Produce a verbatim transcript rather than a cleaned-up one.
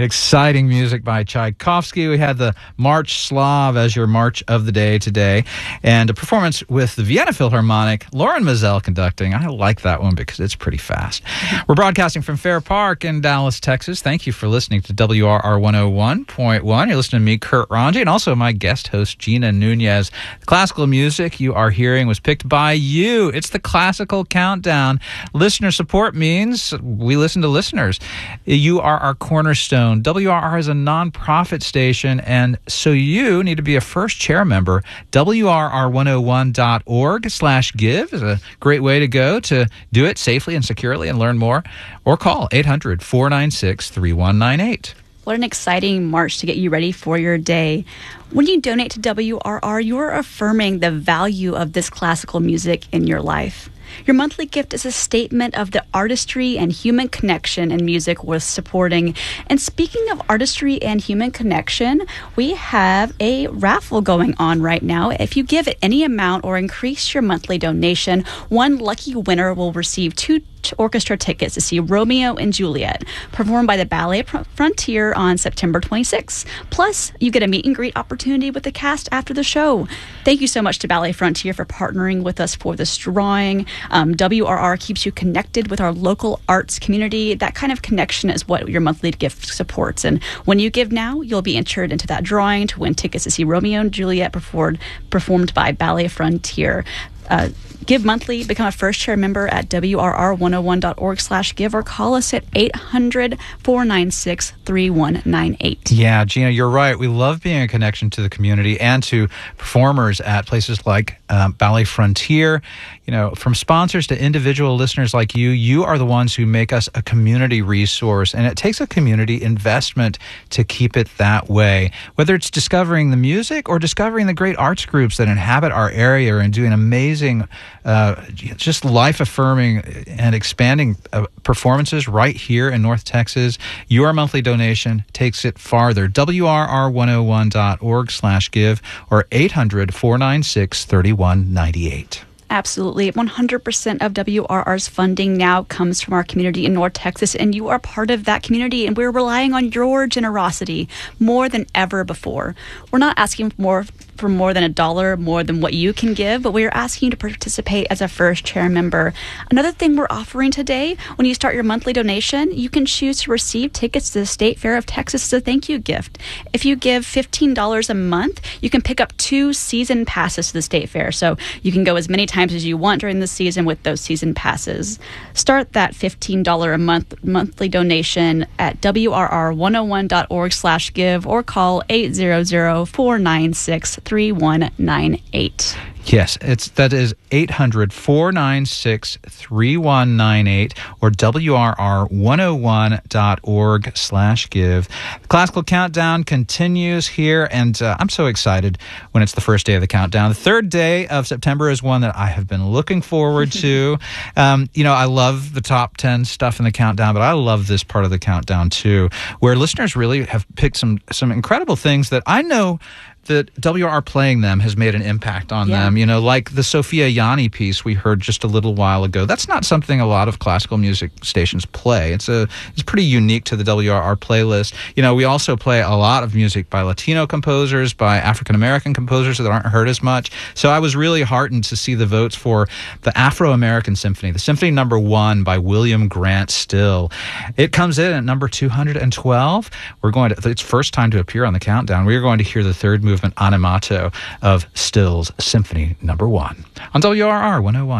Exciting music by Tchaikovsky. We had the March Slav as your march of the day today, and a performance with the Vienna Philharmonic, Lauren Mizell conducting. I like that one because it's pretty fast. We're broadcasting from Fair Park in Dallas, Texas. Thank you for listening to W R R one oh one point one. You're listening to me, Kurt Ranji, and also my guest host, Gina Nunez. The classical music you are hearing was picked by you. It's the Classical Countdown. Listener support means we listen to listeners. You are our cornerstone. W R R is a nonprofit station, and so you need to be a first chair member. W R R one oh one dot org slash give is a great way to go to do it safely and securely and learn more. Or call eight hundred, four nine six, three one nine eight. What an exciting march to get you ready for your day. When you donate to W R R, you're affirming the value of this classical music in your life. Your monthly gift is a statement of the artistry and human connection in music worth supporting. And speaking of artistry and human connection, we have a raffle going on right now. If you give any amount or increase your monthly donation, one lucky winner will receive two orchestra tickets to see Romeo and Juliet performed by the Ballet Frontier on September twenty-sixth. Plus, you get a meet and greet opportunity with the cast after the show. Thank you so much to Ballet Frontier for partnering with us for this drawing. Um, W R R keeps you connected with our local arts community. That kind of connection is what your monthly gift supports. And when you give now, you'll be entered into that drawing to win tickets to see Romeo and Juliet performed, performed by Ballet Frontier. Uh, give monthly, become a first chair member at W R R one oh one dot org slash give, or call us at eight hundred, four nine six, three one nine eight. Yeah, Gina, you're right. We love being a connection to the community and to performers at places like um, Ballet Frontier. You know, from sponsors to individual listeners like you, you are the ones who make us a community resource, and it takes a community investment to keep it that way. Whether it's discovering the music or discovering the great arts groups that inhabit our area and doing amazing Uh, just life-affirming and expanding uh, performances right here in North Texas. Your monthly donation takes it farther. W R R one oh one dot org slash give or eight hundred, four nine six, three one nine eight. Absolutely. one hundred percent of W R R's funding now comes from our community in North Texas, and you are part of that community, and we're relying on your generosity more than ever before. We're not asking for more for more than a dollar, more than what you can give, but we're asking you to participate as a first chair member. Another thing we're offering today, when you start your monthly donation, you can choose to receive tickets to the State Fair of Texas as a thank you gift. If you give fifteen dollars a month, you can pick up two season passes to the State Fair, so you can go as many times as you want during the season with those season passes. Start that fifteen dollars a month monthly donation at W R R one oh one dot org slash give or call eight hundred, four nine six, three one nine eight. Yes, it's that is eight hundred, four nine six, three one nine eight or W R R one oh one dot org slash give. The Classical Countdown continues here, and uh, I'm so excited when it's the first day of the countdown. The third day of September is one that I have been looking forward to. um, you know, I love the top ten stuff in the countdown, but I love this part of the countdown too, where listeners really have picked some some incredible things that I know that W R R playing them has made an impact on yeah. them. You know, like the Sophia Yanni piece we heard just a little while ago. That's not something a lot of classical music stations play. It's a it's pretty unique to the W R R playlist. You know, we also play a lot of music by Latino composers, by African-American composers that aren't heard as much. So I was really heartened to see the votes for the Afro-American Symphony, the Symphony Number One by William Grant Still. It comes in at number two hundred twelve. We're going to, it's first time to appear on the countdown. We're going to hear the third movement animato of Still's Symphony Number One on W R R one oh one.